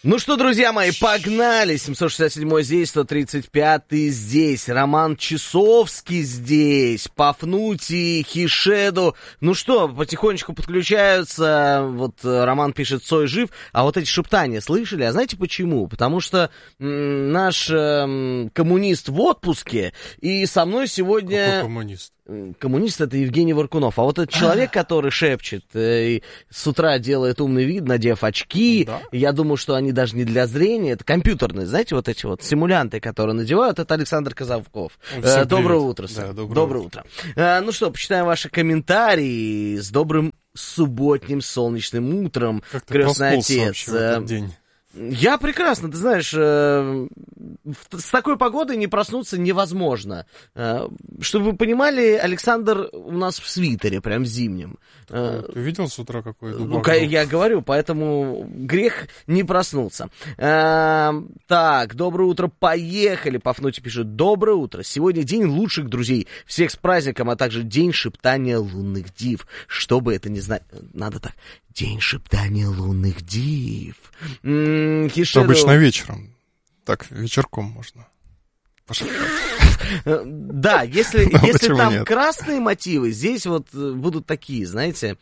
Ну что, друзья мои, погнали! 767 здесь, 135 здесь, Роман Часовский здесь, Пафнутий, Хишеду. Ну что, потихонечку подключаются, вот Роман пишет, Цой жив, а вот эти шептания слышали? А знаете почему? Потому что наш коммунист в отпуске, и со мной сегодня... Какой коммунист? Коммунист — это Евгений Варкунов. А вот этот человек, который шепчет, и с утра делает умный вид, надев очки, да? Я думаю, что они даже не для зрения, это компьютерные, знаете, вот эти вот симулянты, которые надевают, это Александр Казаков. Доброе утро, сэр. Да, доброе утро. Ну что, почитаем ваши комментарии. С добрым субботним солнечным утром, крестный отец. Я прекрасно, ты знаешь, с такой погодой не проснуться невозможно. Чтобы вы понимали, Александр у нас в свитере, прям зимнем. Ты видел с утра какой дубак? Ну, я говорю, поэтому грех не проснуться. Так, доброе утро, поехали. Пафнутий пишет, доброе утро. Сегодня день лучших друзей. Всех с праздником, а также день шептания лунных див. Что бы это ни знать, надо так. День шептания лунных див. Хишеду... Обычно вечером. Так, вечерком можно пошептать. Да, если там нет? Красные мотивы, здесь вот будут такие, знаете,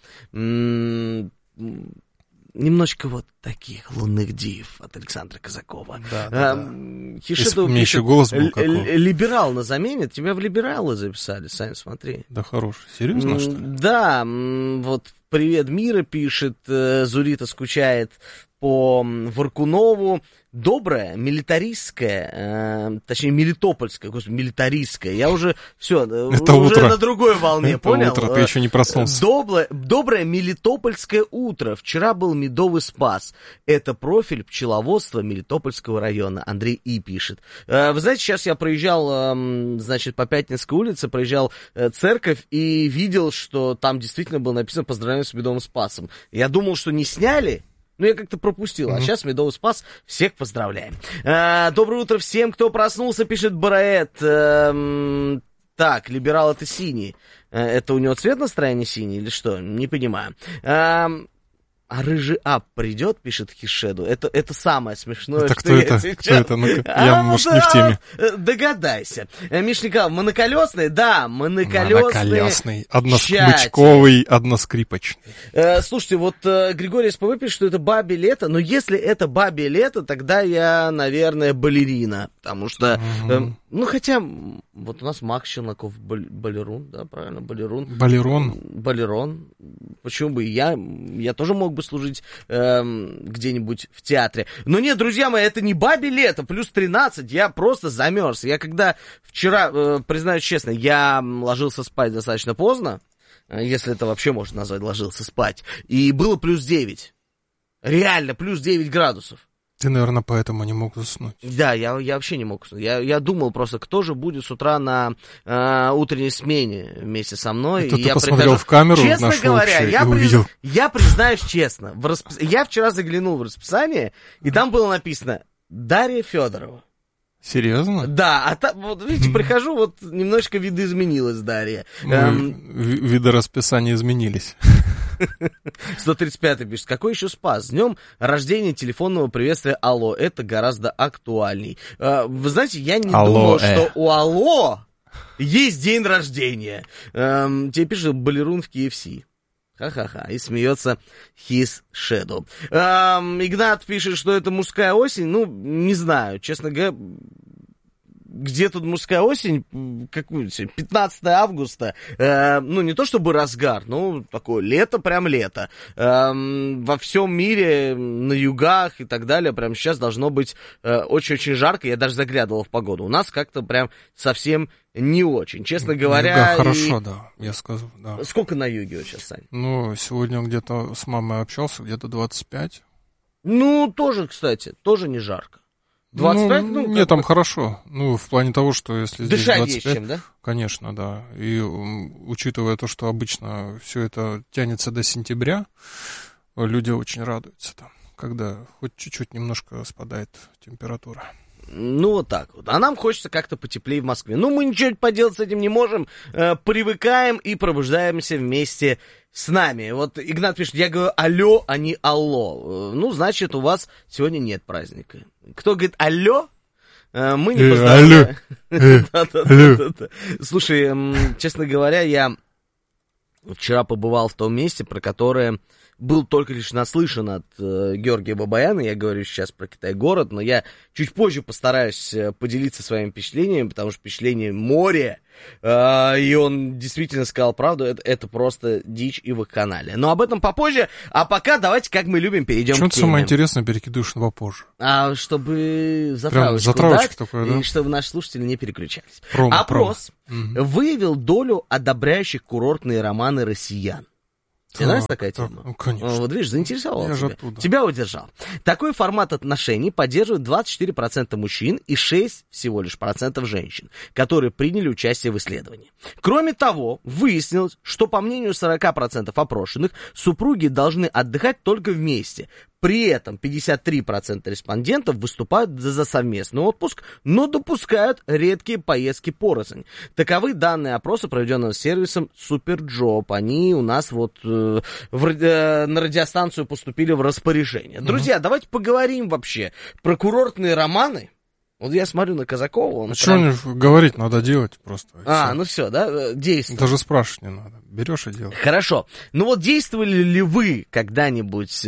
немножечко вот таких лунных див от Александра Казакова. Да. Хишеду мне еще голос был либерал на замене. Тебя в либералы записали, Сань, смотри. Да хороший. Серьезно, что ли? Да, вот привет, Мира пишет, Зурита скучает по Варкунову. Доброе, милитаристское, точнее, мелитопольское, господи, милитаристское. Я уже, все, это уже утро. На другой волне, это понял? Утро, ты еще не проснулся. Доброе мелитопольское утро. Вчера был медовый спас. Это профиль пчеловодства Мелитопольского района. Андрей И. пишет. Вы знаете, сейчас я проезжал, значит, по Пятницкой улице, проезжал церковь и видел, что там действительно было написано «Поздравляю с медовым спасом». Я думал, что не сняли. Ну, я как-то пропустил, а сейчас Медовый спас, всех поздравляем. Доброе утро всем, кто проснулся, пишет Бараэт. Так, либерал это синий. Это у него цвет настроения синий или что? Не понимаю. А рыжий ап придет, пишет Хишеду. Это самое смешное, это что кто я это? сейчас... Кто это? Ну-ка, я, может, не в теме. Догадайся. Миша Николаев, моноколесный? Да, моноколесный. Одноключковый, односкрипочный. Слушайте, вот Григорий СПВ пишет, что это бабе лето, но если это бабе лето, тогда я, наверное, балерина. Потому что, ну, хотя, вот у нас Макс Челноков балерун, да, правильно, балерун. Балерон. Почему бы и я тоже мог бы служить где-нибудь в театре. Но нет, друзья мои, это не бабе лето, плюс 13, я просто замерз. Я когда вчера, признаюсь честно, я ложился спать достаточно поздно, если это вообще можно назвать ложился спать, и было плюс 9. Реально, плюс 9 градусов. Ты, наверное, поэтому не мог уснуть. Да, я вообще не мог уснуть. Я думал просто, кто же будет с утра на утренней смене вместе со мной. Это ты посмотрел в камеру, честно говоря, увидел. Я признаюсь честно, я вчера заглянул в расписание, и там было написано «Дарья Федорова». Серьезно? Да, вот видите, прихожу, вот немножечко видоизменилась Дарья. Виды расписания изменились. 135-й пишет, какой еще спас? С днем рождения телефонного приветствия Алло, это гораздо актуальней. Вы знаете, я не думал, что у Алло есть день рождения. Тебе пишет балерун в KFC. Ха-ха-ха. И смеется His Shadow. Игнат пишет, что это мужская осень. Ну, не знаю, честно говоря. Где тут мужская осень? 15 августа. Ну, не то чтобы разгар, но такое лето, прям лето. Во всем мире, на югах и так далее, прям сейчас должно быть очень-очень жарко. Я даже заглядывал в погоду. У нас как-то прям совсем не очень. Честно говоря... Да, хорошо, да, я скажу, да. Сколько на юге вот сейчас, Сань? Ну, сегодня где-то с мамой общался, где-то 25. Ну, тоже, кстати, тоже не жарко. 25? Нет, там хорошо. Ну, в плане того, что если здесь дышать 25... есть чем, да? Конечно, да. И учитывая то, что обычно все это тянется до сентября, люди очень радуются там, когда хоть чуть-чуть немножко спадает температура. Ну, вот так вот. А нам хочется как-то потеплее в Москве. Ну, мы ничего поделать с этим не можем. Привыкаем и пробуждаемся вместе с нами. Вот Игнат пишет, я говорю алло, а не алло. Ну, значит, у вас сегодня нет праздника. Кто говорит алло, мы не поздравляем. Слушай, честно говоря, я вчера побывал в том месте, про которое был только лишь наслышан от Георгия Бабаяна. Я говорю сейчас про Китай-город, но я чуть позже постараюсь поделиться своими впечатлениями, потому что впечатление море, и он действительно сказал правду, это просто дичь и вакханалия. Но об этом попозже, а пока давайте, как мы любим, перейдем к теме. Что-то самое интересное перекидываешь на попозже. Чтобы затравочку дать, такое, да? И чтобы наши слушатели не переключались. Опрос выявил долю одобряющих курортные романы россиян. Тебе нравится такая тема? Ну, конечно. Вот видишь, заинтересовал тебя удержал. Такой формат отношений поддерживает 24% мужчин и 6% всего лишь процентов женщин, которые приняли участие в исследовании. Кроме того, выяснилось, что по мнению 40% опрошенных, супруги должны отдыхать только вместе. При этом 53% респондентов выступают за совместный отпуск, но допускают редкие поездки порознь. Таковы данные опроса, проведенного сервисом Суперджоп. Они у нас вот на радиостанцию поступили в распоряжение. Друзья, давайте поговорим вообще про курортные романы. Вот я смотрю на Казакова. А что говорить, надо делать просто. Ну все, да, действуй. Даже спрашивать не надо. Берешь и делаешь. Хорошо. Ну вот действовали ли вы когда-нибудь?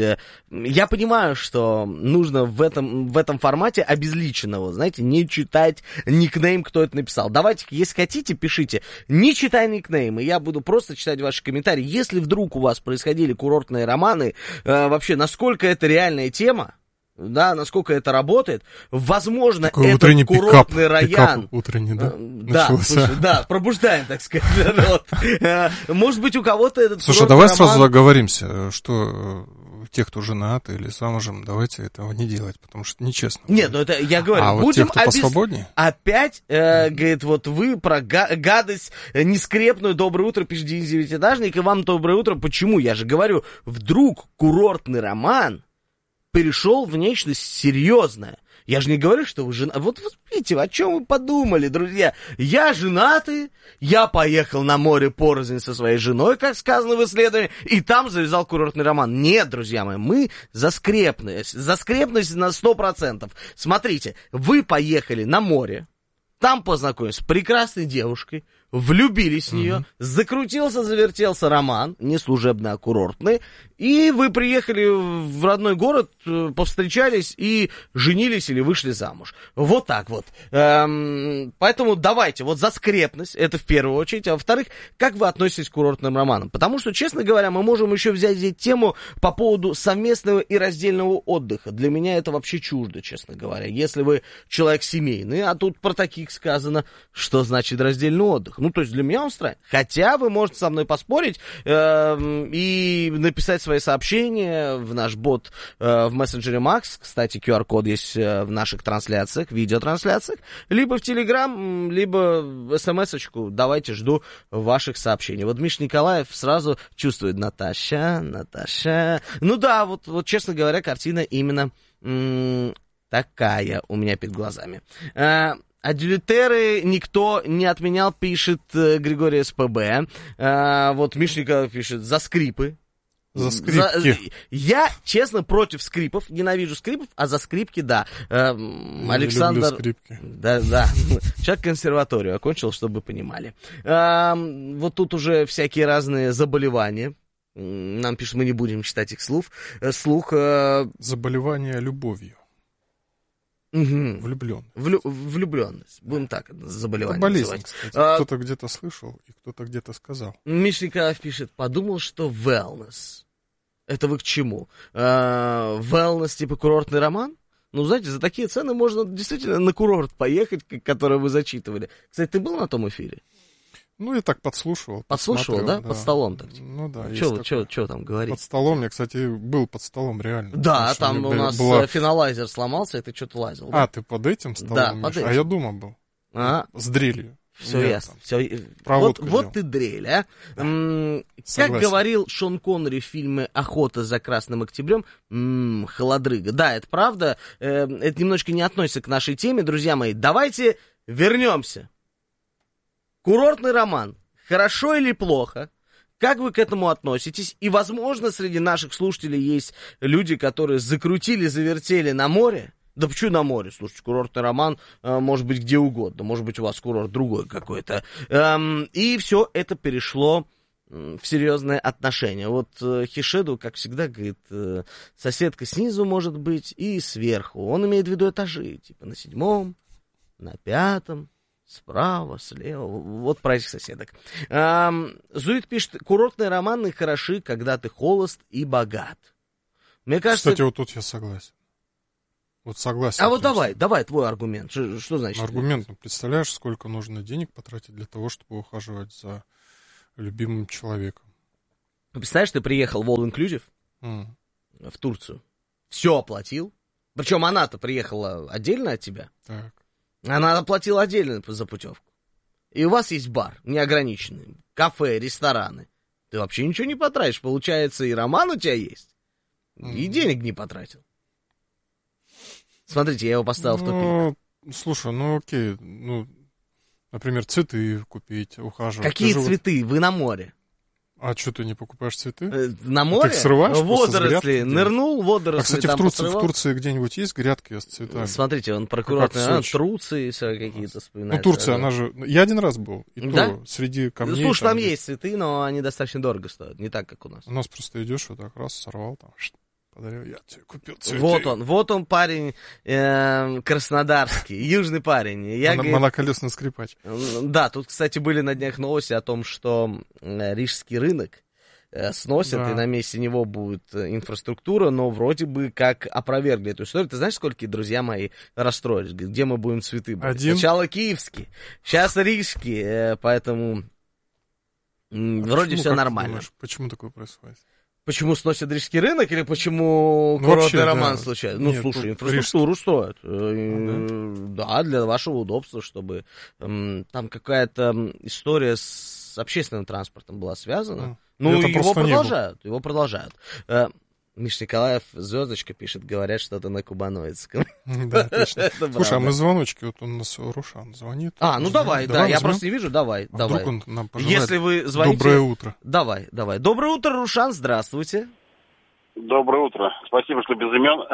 Я понимаю, что нужно в этом формате обезличенного, знаете, не читать никнейм, кто это написал. Давайте, если хотите, пишите. Не читай никнеймы, я буду просто читать ваши комментарии. Если вдруг у вас происходили курортные романы, вообще, насколько это реальная тема, да, насколько это работает, возможно, такой этот курортный район... Утренний, да? Да, слушай, да, пробуждаем, так сказать, народ. Может быть, у кого-то этот Слушай, давай сразу договоримся, что те, кто женат или замужем, давайте этого не делать, потому что нечестно. Нет, ну это, я говорю, будем вот те, кто посвободнее? Опять, говорит, вот вы про гадость нескрепную, доброе утро, пишет Денис Девятиэтажник, и вам доброе утро. Почему? Я же говорю, вдруг курортный роман перешел в нечто серьезное. Я же не говорю, что вы женаты. Вот видите, о чем вы подумали, друзья? Я женатый, я поехал на море порознь со своей женой, как сказано в исследовании, и там завязал курортный роман. Нет, друзья мои, мы за скрепность. За скрепность на 100%. Смотрите, вы поехали на море, там познакомились с прекрасной девушкой, влюбились в нее, закрутился, завертелся роман, не служебный, а курортный, и вы приехали в родной город, повстречались и женились или вышли замуж. Вот так вот. Поэтому давайте, вот за скрепность, это в первую очередь, а во-вторых, как вы относитесь к курортным романам? Потому что, честно говоря, мы можем еще взять здесь тему по поводу совместного и раздельного отдыха. Для меня это вообще чуждо, честно говоря. Если вы человек семейный, а тут про таких сказано, что значит раздельный отдых? Ну, то есть для меня он странный. Хотя вы можете со мной поспорить и написать свои сообщения в наш бот в мессенджере Макс. Кстати, QR-код есть в наших трансляциях, видеотрансляциях. Либо в Телеграм, либо в смс-очку. Давайте, жду ваших сообщений. Вот Миша Николаев сразу чувствует: Наташа. Ну да, вот честно говоря, картина именно такая у меня перед глазами. Адюльтеры никто не отменял, пишет Григорий СПБ. Вот Мишников пишет: за скрипы. За скрипки. Я, честно, против скрипов. Ненавижу скрипов, а за скрипки, да. Александр... люблю скрипки. Да. Человек консерваторию окончил, чтобы понимали. Вот тут уже всякие разные заболевания. Нам пишут, мы не будем читать их слух. Заболевание любовью. Влюбленность. Влюбленность. Будем так заболевание болезнь, называть. Кстати. Кто-то где-то слышал, и кто-то где-то сказал. Миша Николаев пишет: подумал, что wellness. Это вы к чему? Wellness типа курортный роман? Ну, знаете, за такие цены можно действительно на курорт поехать, который вы зачитывали. Кстати, ты был на том эфире? Ну, я так подслушивал. Подслушивал, да? Под столом так. Ну да. Что там говорить? Под столом, я, кстати, был под столом реально. Да, там у нас феналайзер сломался, и ты что-то лазил. Да? А, ты под этим столом? Да, под этим. А я дома был. С дрелью. Все ясно. Вот ты дрель, а. Как говорил Шон Коннери в фильме «Охота за Красным Октябрем», холодрыга. Да, это правда. Это немножко не относится к нашей теме, друзья мои. Давайте вернемся. Курортный роман. Хорошо или плохо? Как вы к этому относитесь? И, возможно, среди наших слушателей есть люди, которые закрутили, завертели на море. Да почему на море? Слушайте, курортный роман может быть где угодно. Может быть, у вас курорт другой какой-то. И все это перешло в серьезные отношения. Вот Хишеду, как всегда, говорит, соседка снизу может быть и сверху. Он имеет в виду этажи. Типа на 7-м, на 5-м, справа, слева. Вот про этих соседок. Зуит пишет, курортные романы хороши, когда ты холост и богат. Мне кажется... Кстати, вот тут я согласен. Вот согласен. А вот давай твой аргумент. Что значит? Аргумент, представляешь, сколько нужно денег потратить для того, чтобы ухаживать за любимым человеком. Представляешь, ты приехал в All Inclusive в Турцию, все оплатил, причем она-то приехала отдельно от тебя. Так. Она оплатила отдельно за путевку. И у вас есть бар неограниченный, кафе, рестораны. Ты вообще ничего не потратишь, получается, и роман у тебя есть, и денег не потратил. Смотрите, я его поставил в тупик. Слушай, окей, например, цветы купить, ухаживать. Какие цветы? Вы на море. А что, ты не покупаешь цветы? На море? Ты их срываешь? Водоросли. Нырнул, водоросли. А, кстати, в Турции где-нибудь есть грядки с цветами? Смотрите, он про курортные Турции какие-то вспоминает. Турция, она же... Я один раз был, и то среди камней... Слушай, там есть цветы, но они достаточно дорого стоят, не так, как у нас. У нас просто идешь, вот так раз сорвал, там, подарил, я тебе купил цветы. Вот он парень краснодарский, южный парень. Моноколесный скрипач. Да, тут, кстати, были на днях новости о том, что Рижский рынок сносят, и на месте него будет инфраструктура, но вроде бы как опровергли эту историю. Ты знаешь, сколько, друзья мои, расстроились? Где мы будем цветы брать? Сначала киевские, сейчас рижские, поэтому вроде все нормально. Думаешь, почему такое происходит? Почему сносят Рижский рынок или почему курортный роман случается? Нет, слушай, инфраструктуру строят. Да, для вашего удобства, чтобы там какая-то история с общественным транспортом была связана. Его продолжают. Миш Николаев, звездочка пишет, говорят, что-то на кубаноидском. Да, точно. Слушай, а мы звоночки, вот он у нас Рушан звонит. Давай, я просто не вижу, давай. Вдруг он нам пожелает. Если вы звоните... Доброе утро. Давай. Доброе утро, Рушан, здравствуйте. Доброе утро. Спасибо, что без имен.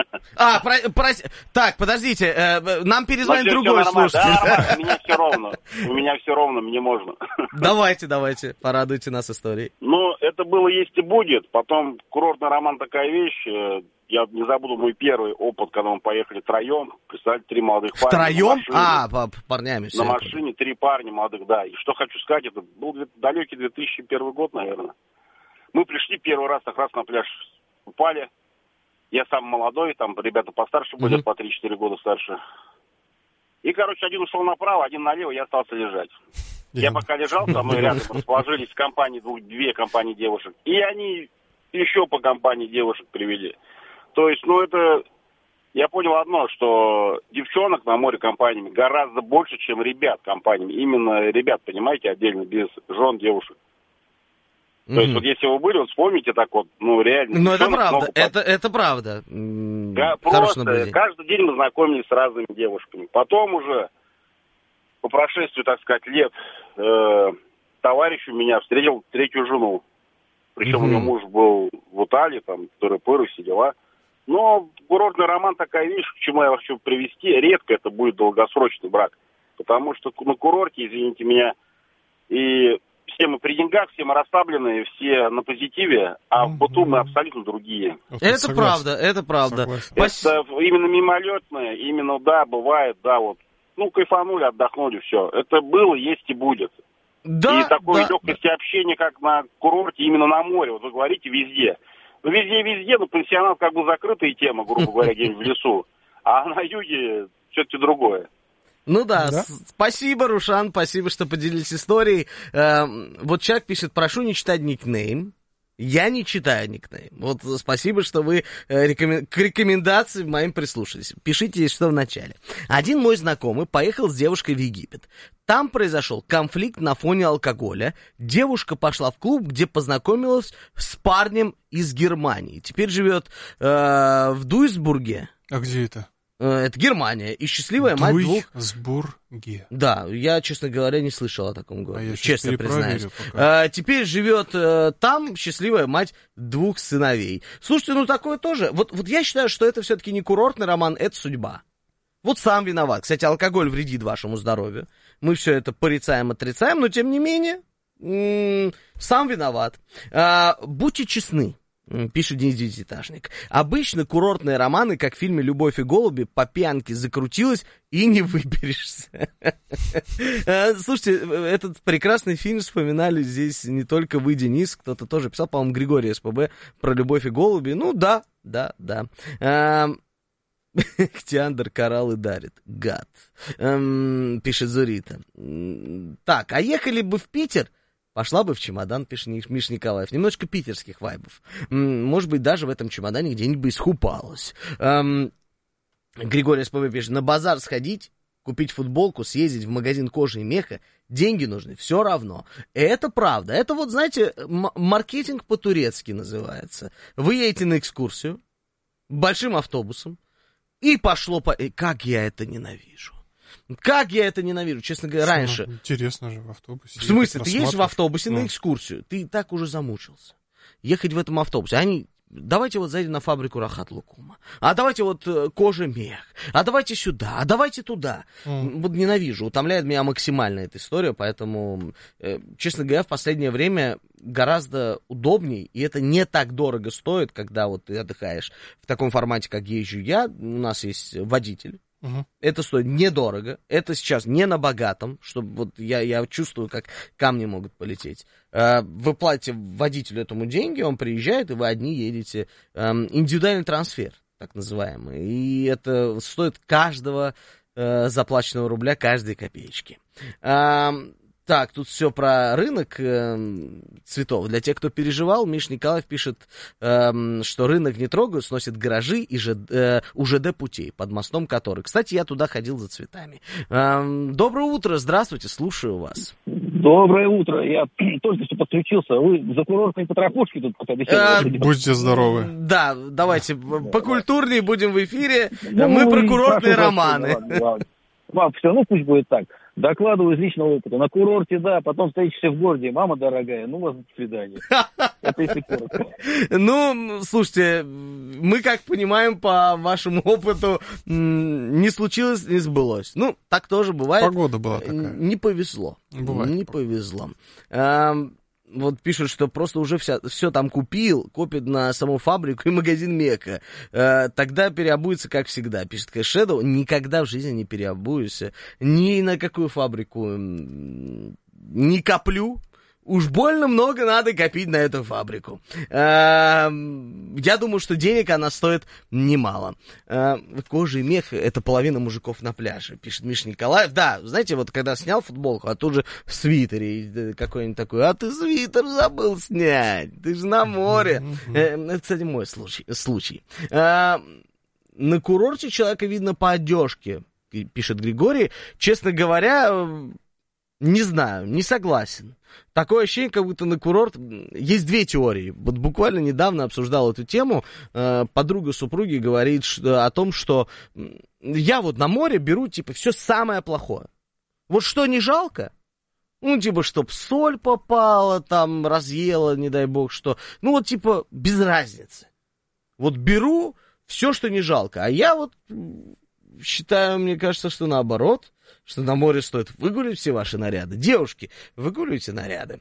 Так, подождите, нам перезвонит другой слушатель. Да, у меня все ровно, мне можно. Давайте, порадуйте нас историей. Это было, есть и будет. Потом курортный роман такая вещь. Я не забуду мой первый опыт, когда мы поехали втроем. Представляете, 3 молодых парня. Втроем? Парнями. На машине 3 парня молодых, да. И что хочу сказать, это был далекий 2001 год, наверное. Мы пришли первый раз как раз на пляж, упали. Я сам молодой, там ребята постарше были, по 3-4 года старше. И, один ушел направо, один налево, я остался лежать. Я пока лежал, со мной рядом расположились две компании девушек. И они еще по компании девушек привели. То есть, я понял одно, что девчонок на море компаниями гораздо больше, чем ребят компаниями. Именно ребят, понимаете, отдельно, без жен девушек. То есть, если вы были, вспомните так реально. Это правда, это правда. Просто каждый день мы знакомились с разными девушками. Потом уже, по прошествию, так сказать, лет, товарищ у меня встретил 3-ю жену. Причем у него муж был в Италии, там, тыры-пыры, все дела. Но курортный роман такая вещь, к чему я хочу привести. Редко это будет долгосрочный брак. Потому что на курорте, извините меня, и... Все мы при деньгах, все мы расслабленные, все на позитиве, а в быту мы абсолютно другие. Это правда. Это именно мимолетное, именно, бывает, кайфанули, отдохнули, все. Это было, есть и будет. Да, и такой легкости общения, как на курорте, именно на море, вот вы говорите, везде. Везде, пансионат закрытая тема, грубо говоря, где-нибудь в лесу, а на юге все-таки другое. Спасибо, Рушан, спасибо, что поделились историей. Вот человек пишет, прошу не читать никнейм. Я не читаю никнейм. Вот спасибо, что вы к рекомендациям моим прислушались. Пишите, что в начале. Один мой знакомый поехал с девушкой в Египет. Там произошел конфликт на фоне алкоголя. Девушка пошла в клуб, где познакомилась с парнем из Германии. Теперь живет в Дуйсбурге. А где это? Это Германия. И счастливая мать двух... Дуйсбурге. Да, я, честно говоря, не слышал о таком городе. Честно признаюсь. Пока. Теперь живет там счастливая мать двух сыновей. Слушайте, ну такое тоже... Вот я считаю, что это все-таки не курортный роман, это судьба. Вот сам виноват. Кстати, алкоголь вредит вашему здоровью. Мы все это порицаем, отрицаем, но тем не менее, сам виноват. Будьте честны. Пишет Денис Девятиэтажник. Обычно курортные романы, как в фильме «Любовь и голуби», по пьянке закрутилась и не выберешься. Слушайте, этот прекрасный фильм вспоминали здесь не только вы, Денис, кто-то тоже писал, по-моему, Григорий СПБ про «Любовь и голуби». Ну да. Ктиандр кораллы дарит. Гад. Пишет Зурита. Так, а ехали бы в Питер, пошла бы в чемодан, пишет Миш Николаев. Немножечко питерских вайбов. Может быть, даже в этом чемодане где-нибудь бы искупалась. Григорий СПБ пишет, на базар сходить, купить футболку, съездить в магазин кожи и меха, деньги нужны, все равно. Это правда. Это вот, знаете, маркетинг по-турецки называется. Вы едете на экскурсию большим автобусом, и пошло по... Как я это ненавижу. Как я это ненавижу, честно говоря, раньше. Интересно же в автобусе. В смысле, ты едешь в автобусе на экскурсию, ты и так уже замучился. Ехать в этом автобусе. Они, давайте вот заедем на фабрику Рахат Лукума. А давайте вот кожа мех. А давайте сюда, а давайте туда. Вот ненавижу, утомляет меня максимально эта история, поэтому, честно говоря, в последнее время гораздо удобней, и это не так дорого стоит, когда вот ты отдыхаешь в таком формате, как езжу я. У нас есть водитель. Это стоит недорого, это сейчас не на богатом, чтобы вот я чувствую, как камни могут полететь. Вы платите водителю этому деньги, он приезжает, и вы одни едете. Индивидуальный трансфер, так называемый, и это стоит каждого заплаченного рубля, каждой копеечки. Так, тут все про рынок цветов. Для тех, кто переживал, Миш Николаев пишет, что рынок не трогают, сносят гаражи и у ЖД путей, под мостом который. Кстати, я туда ходил за цветами. Доброе утро, здравствуйте, слушаю вас. Доброе утро, я только что подключился. Вы за курортные потрохушки тут пока беседуете. Будьте здоровы. Да, давайте покультурнее будем в эфире. Мы про курортные романы. Вам все, ну пусть будет так. Докладываю из личного опыта. На курорте, да, потом встретишься в городе. Мама дорогая, ну, вас до свидания. Это если коротко. Ну, слушайте, мы, как понимаем, по вашему опыту, не случилось, не сбылось. Ну, так тоже бывает. Погода была такая. Не повезло. Бывает. Не повезло. Вот пишут, что просто уже все там купил, копит на саму фабрику и магазин Мека. Тогда переобуется, как всегда. Пишет Кэшэдоу, никогда в жизни не переобуюсь. Ни на какую фабрику не коплю. Уж больно много надо копить на эту фабрику. Я думаю, что денег она стоит немало. Кожа и мех — это половина мужиков на пляже, пишет Миша Николаев. Да, знаете, вот когда снял футболку, а тут же в свитере какой-нибудь такой, а ты свитер забыл снять, ты же на море. Это, кстати, мой случай. На курорте человека видно по одежке, пишет Григорий. Честно говоря, не знаю, не согласен. Такое ощущение, как будто на курорт... Есть две теории. Вот буквально недавно обсуждал эту тему. Подруга супруги говорит о том, что я вот на море беру, типа, все самое плохое. Вот что не жалко? Ну, типа, чтоб соль попала, там, разъела, не дай бог, что... Ну, вот, типа, без разницы. Вот беру все, что не жалко. А я вот считаю, мне кажется, что наоборот... Что на море стоит выгулить все ваши наряды. Девушки, выгуливайте наряды.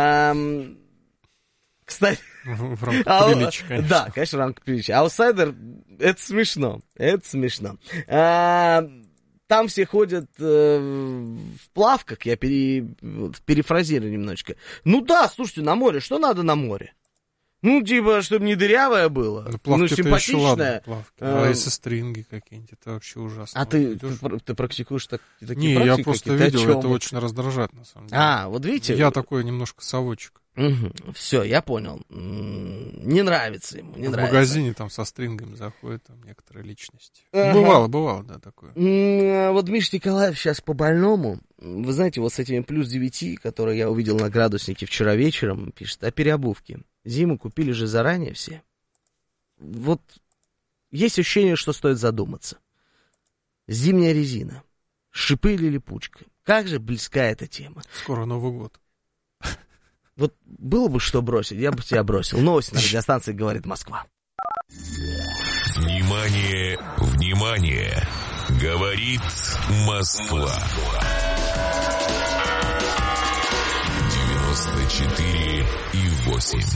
Кстати... В рамках приличия, конечно. Да, конечно, в рамках приличия. Аутсайдер, это смешно. Это смешно. Там все ходят в плавках, я перефразирую немножечко. Ну да, слушайте, на море, что надо на море? Ну, типа, чтобы не дырявое было, ну, симпатичное. Ладно, плавки. А если стринги какие-нибудь, это вообще ужасно. А ты практикуешь такие практики? Не, я просто видел, это очень раздражает, на самом деле. Вот видите? Я такой немножко совочек. Все, я понял. Не нравится ему, не нравится. В магазине там со стрингами заходят там некоторые личности. Бывало, да, такое. Вот Миша Николаев сейчас по-больному. Вы знаете, вот с этими плюс 9, которые я увидел на градуснике вчера вечером, пишет, о переобувке. Зиму купили же заранее все. Вот есть ощущение, что стоит задуматься. Зимняя резина. Шипы или липучка. Как же близка эта тема. Скоро Новый год. Вот было бы что бросить, я бы тебя бросил. Новости на радиостанции «Говорит Москва». Внимание, внимание! Говорит Москва. 94,8.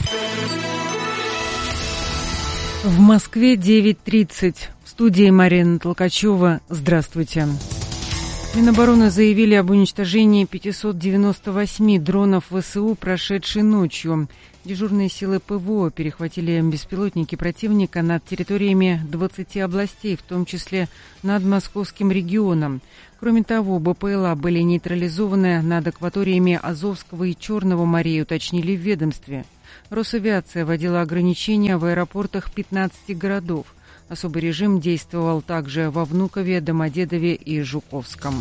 В Москве 9:30. В студии Марина Толкачева. Здравствуйте. Минобороны заявили об уничтожении 598 дронов ВСУ, прошедшей ночью. Дежурные силы ПВО перехватили беспилотники противника над территориями 20 областей, в том числе над Московским регионом. Кроме того, БПЛА были нейтрализованы над акваториями Азовского и Черного морей, уточнили в ведомстве. Росавиация вводила ограничения в аэропортах 15 городов. Особый режим действовал также во Внукове, Домодедове и Жуковском.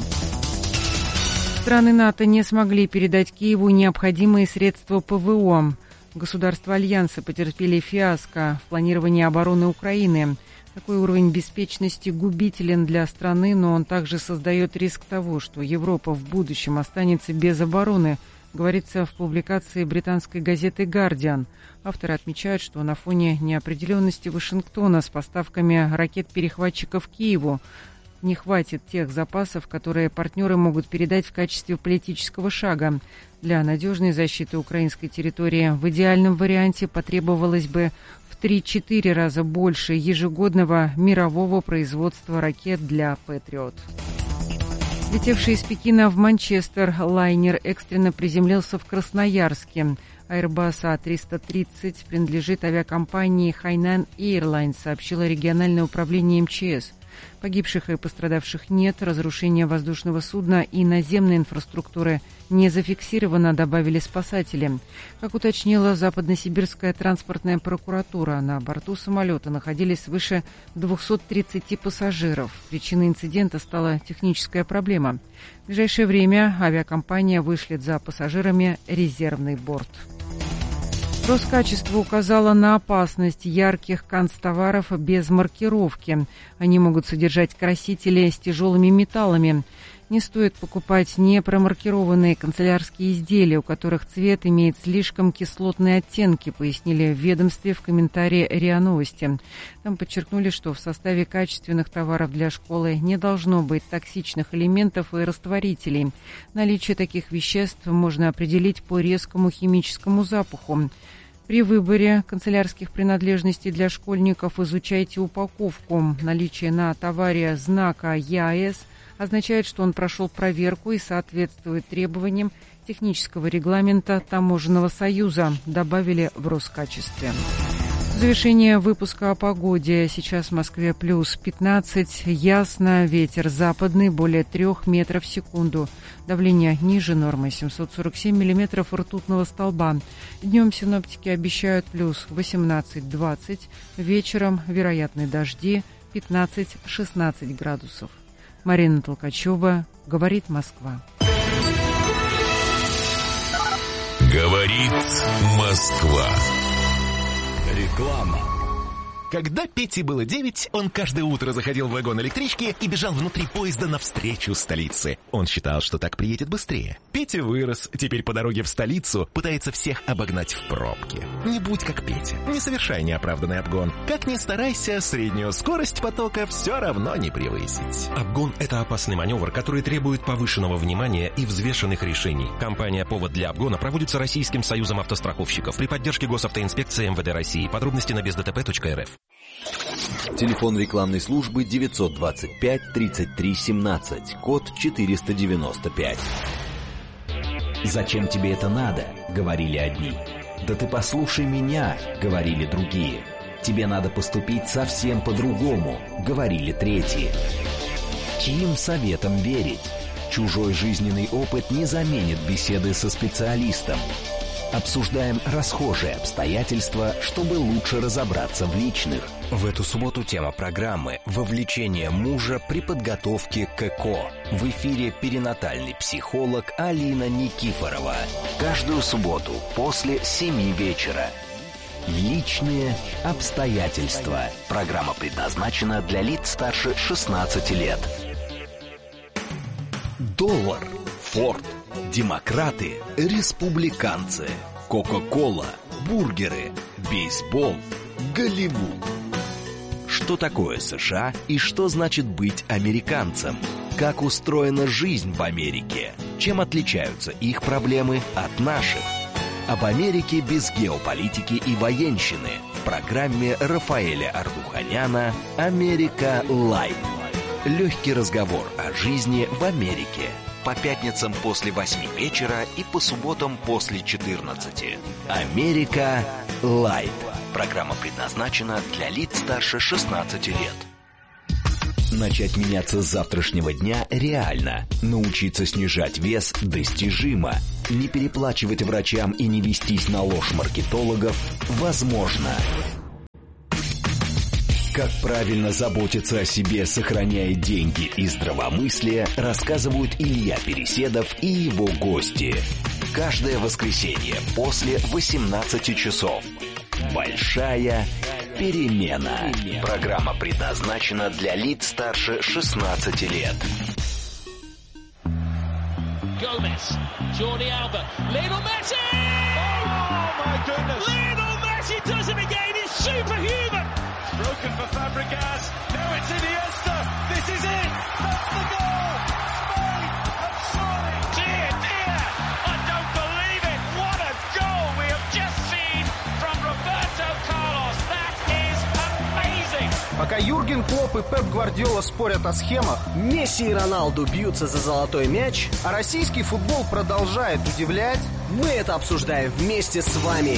Страны НАТО не смогли передать Киеву необходимые средства ПВО. Государства Альянса потерпели фиаско в планировании обороны Украины. Такой уровень беспечности губителен для страны, но он также создает риск того, что Европа в будущем останется без обороны, говорится в публикации британской газеты «Гардиан». Авторы отмечают, что на фоне неопределенности Вашингтона с поставками ракет-перехватчиков Киеву не хватит тех запасов, которые партнеры могут передать в качестве политического шага. Для надежной защиты украинской территории в идеальном варианте потребовалось бы в 3-4 раза больше ежегодного мирового производства ракет для «Патриот». Летевший из Пекина в Манчестер лайнер экстренно приземлился в Красноярске. Airbus A330 принадлежит авиакомпании Hainan Airlines, сообщило региональное управление МЧС. Погибших и пострадавших нет, разрушение воздушного судна и наземной инфраструктуры не зафиксировано, добавили спасатели. Как уточнила Западносибирская транспортная прокуратура, на борту самолета находились свыше 230 пассажиров. Причиной инцидента стала техническая проблема. В ближайшее время авиакомпания вышлет за пассажирами резервный борт. Роскачество указало на опасность ярких канцтоваров без маркировки. Они могут содержать красители с тяжелыми металлами. Не стоит покупать непромаркированные канцелярские изделия, у которых цвет имеет слишком кислотные оттенки, пояснили в ведомстве в комментарии РИА Новости. Там подчеркнули, что в составе качественных товаров для школы не должно быть токсичных элементов и растворителей. Наличие таких веществ можно определить по резкому химическому запаху. При выборе канцелярских принадлежностей для школьников изучайте упаковку. Наличие на товаре знака ЕАЭС означает, что он прошел проверку и соответствует требованиям технического регламента Таможенного союза, добавили в Роскачестве. Завершение выпуска о погоде. Сейчас в Москве плюс 15, ясно, ветер западный, более 3 метров в секунду. Давление ниже нормы, 747 миллиметров ртутного столба. Днем синоптики обещают плюс 18-20, вечером вероятны дожди 15-16 градусов. Марина Толкачева, говорит Москва. Говорит Москва. Реклама. Когда Пете было 9, он каждое утро заходил в вагон электрички и бежал внутри поезда навстречу столице. Он считал, что так приедет быстрее. Петя вырос, теперь по дороге в столицу пытается всех обогнать в пробке. Не будь как Петя, не совершай неоправданный обгон. Как ни старайся, среднюю скорость потока все равно не превысить. Обгон – это опасный маневр, который требует повышенного внимания и взвешенных решений. Кампания «Повод для обгона» проводится Российским союзом автостраховщиков при поддержке Госавтоинспекции МВД России. Подробности на бездтп.рф. Телефон рекламной службы 925 33 17, код 495. «Зачем тебе это надо?» — говорили одни. «Да ты послушай меня», — говорили другие. «Тебе надо поступить совсем по-другому», — говорили третьи. Чьим советам верить? Чужой жизненный опыт не заменит беседы со специалистом. Обсуждаем расхожие обстоятельства, чтобы лучше разобраться в личных. В эту субботу тема программы «Вовлечение мужа при подготовке к ЭКО». В эфире перинатальный психолог Алина Никифорова. Каждую субботу после 7 вечера. Личные обстоятельства. Программа предназначена для лиц старше 16 лет. Доллар, Форд, демократы, республиканцы, Кока-кола, бургеры, бейсбол, Голливуд. Что такое США и что значит быть американцем? Как устроена жизнь в Америке? Чем отличаются их проблемы от наших? Об Америке без геополитики и военщины в программе Рафаэля Ардуханяна «Америка Лайт». Легкий разговор о жизни в Америке. По пятницам после 8 вечера и по субботам после 14. «Америка Лайт». Программа предназначена для лиц старше 16 лет. Начать меняться с завтрашнего дня реально. Научиться снижать вес достижимо. Не переплачивать врачам и не вестись на ложь маркетологов возможно. Как правильно заботиться о себе, сохраняя деньги и здравомыслие, рассказывают Илья Переседов и его гости. Каждое воскресенье после 18 часов. Большая перемена. Программа предназначена для лиц старше 16 лет. Gomez, Jordi Alba, Lionel Messi! Oh my goodness! Lionel Messi does it again. It's superhuman. It's broken for Fabregas. Now it's Iniesta. This is it. That's the goal. Spain have scored. Dear, dear, I don't believe it. What a goal we have just seen from Roberto Carlos. That is amazing. Пока Юрген Клопп и Пеп Гвардиола спорят о схемах, Месси и Роналду бьются за золотой мяч, а российский футбол продолжает удивлять, мы это обсуждаем вместе с вами.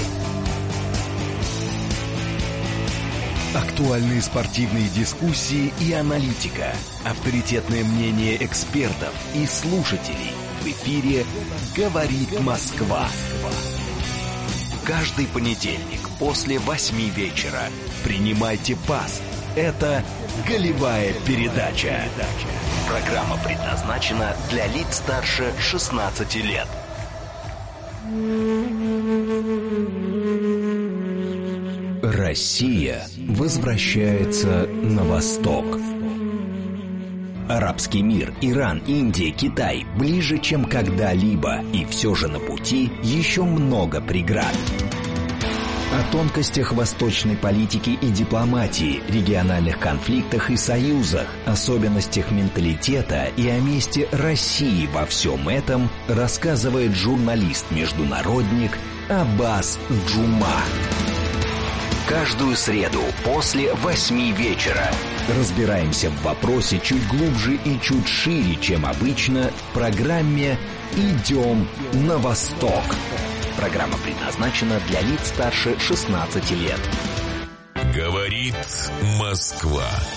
Актуальные спортивные дискуссии и аналитика. Авторитетное мнение экспертов и слушателей. В эфире «Говорит Москва». Каждый понедельник после 8 вечера. Принимайте пас. Это «Голевая передача». Программа предназначена для лиц старше 16 лет. Россия возвращается на восток. Арабский мир, Иран, Индия, Китай ближе, чем когда-либо, и все же на пути еще много преград. О тонкостях восточной политики и дипломатии, региональных конфликтах и союзах, особенностях менталитета и о месте России во всем этом рассказывает журналист-международник Аббас Джума. Каждую среду после 8 вечера разбираемся в вопросе чуть глубже и чуть шире, чем обычно, в программе «Идем на восток». Программа предназначена для лиц старше 16 лет. Говорит Москва.